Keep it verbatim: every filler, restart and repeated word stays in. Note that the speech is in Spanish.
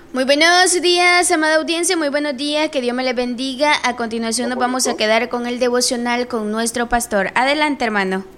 Muy buenos días, amada audiencia, muy buenos días, que Dios me les bendiga. A continuación nos vamos a quedar con el devocional con nuestro pastor. Adelante, hermano.